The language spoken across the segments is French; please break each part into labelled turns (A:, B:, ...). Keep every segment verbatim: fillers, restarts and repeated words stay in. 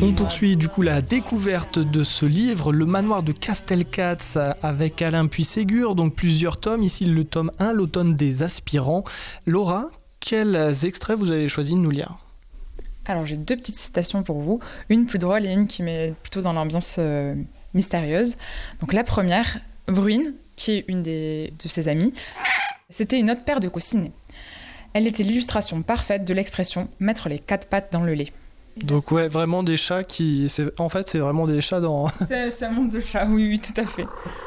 A: On poursuit du coup la découverte de ce livre, Le Manoir de Castelcats avec Alain Puységur, donc plusieurs tomes, ici le tome un, L'automne des aspirants. Laura, quels extraits vous avez choisi de nous lire ?
B: Alors j'ai deux petites citations pour vous, une plus drôle et une qui met plutôt dans l'ambiance euh, mystérieuse. Donc la première, Bruine, qui est une des, de ses amies, c'était une autre paire de coussinets. Elle était l'illustration parfaite de l'expression « mettre les quatre pattes dans le lait ».
A: Donc ouais, vraiment des chats qui... C'est... En fait, c'est vraiment des chats dans...
B: C'est, c'est un monde de chats, oui, oui, tout à fait.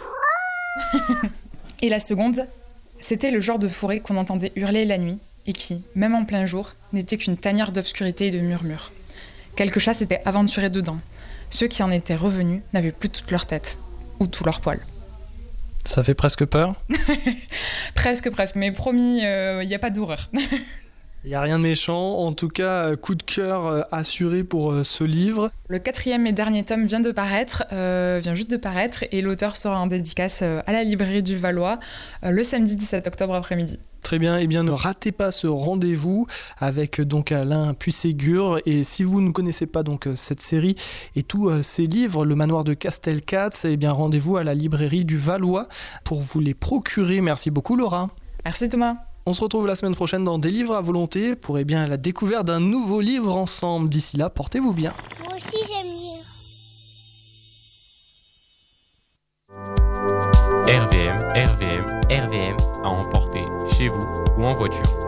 B: Et la seconde, c'était le genre de forêt qu'on entendait hurler la nuit et qui, même en plein jour, n'était qu'une tanière d'obscurité et de murmures. Quelques chats s'étaient aventurés dedans. Ceux qui en étaient revenus n'avaient plus toute leur tête, ou tout leur poil.
A: Ça fait presque peur.
B: Presque, presque, mais promis, il euh, n'y a pas d'horreur.
A: Il n'y a rien de méchant, en tout cas, coup de cœur assuré pour ce livre.
B: Le quatrième et dernier tome vient de paraître, euh, vient juste de paraître, et l'auteur sera en dédicace à la librairie du Valois euh, le samedi dix-sept octobre après-midi.
A: Très bien, eh bien ne ratez pas ce rendez-vous avec donc Alain Puységur. Et si vous ne connaissez pas donc cette série et tous ces livres, Le Manoir de Castelcats, eh bien rendez-vous à la librairie du Valois pour vous les procurer. Merci beaucoup Laura.
B: Merci Thomas.
A: On se retrouve la semaine prochaine dans Des livres à volonté pour eh bien, la découverte d'un nouveau livre ensemble. D'ici là, portez-vous bien.
C: Moi aussi j'aime lire.
D: R V M, R V M, R V M à emporter chez vous ou en voiture.